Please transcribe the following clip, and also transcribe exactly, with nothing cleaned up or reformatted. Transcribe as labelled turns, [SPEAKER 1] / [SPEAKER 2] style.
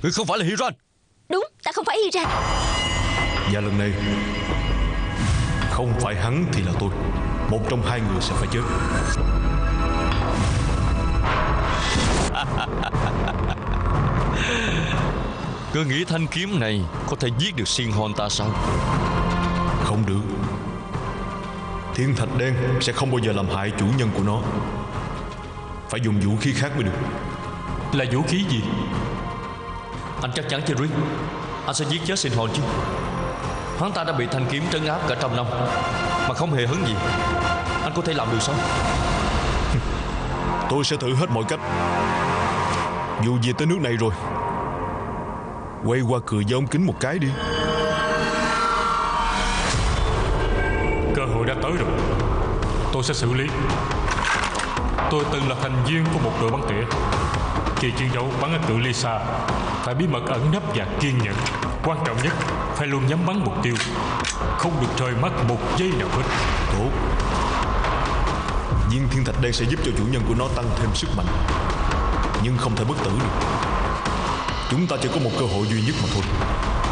[SPEAKER 1] Ngươi không phải là Hiran.
[SPEAKER 2] Đúng, ta không phải Hiran.
[SPEAKER 3] Và lần này không phải hắn thì là tôi. Một trong hai người sẽ phải chết.
[SPEAKER 1] Ngươi nghĩ thanh kiếm này có thể giết được Shinhon ta sao?
[SPEAKER 3] Không được. Thiên thạch đen sẽ không bao giờ làm hại chủ nhân của nó. Phải dùng vũ khí khác mới được.
[SPEAKER 4] Là vũ khí gì?
[SPEAKER 1] Anh chắc chắn chứ Rick? Anh sẽ giết chết Shinhon chứ? Hắn ta đã bị thanh kiếm trấn áp cả trăm năm mà không hề hấn gì. Anh có thể làm được sao?
[SPEAKER 3] Tôi sẽ thử hết mọi cách. Dù gì tới nước này rồi, quay qua cười với ông Kính một cái đi.
[SPEAKER 4] Cơ hội đã tới rồi. Tôi sẽ xử lý. Tôi từng là thành viên của một đội bắn tỉa. Khi chiến đấu bắn ở cự ly xa, phải bí mật ẩn nấp và kiên nhẫn. Quan trọng nhất, phải luôn nhắm bắn mục tiêu, không được rời mắt một giây nào hết.
[SPEAKER 3] Tốt. Viên thiên thạch đen sẽ giúp cho chủ nhân của nó tăng thêm sức mạnh, nhưng không thể bất tử được. Chúng ta chỉ có một cơ hội duy nhất mà thôi.